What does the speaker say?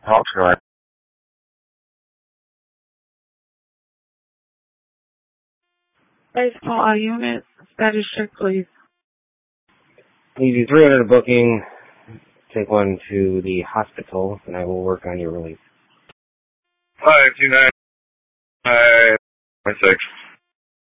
Talk to her. Please call all units. Status check, please. You do 300 booking. Take one to the hospital, and I will work on your release. 529 6.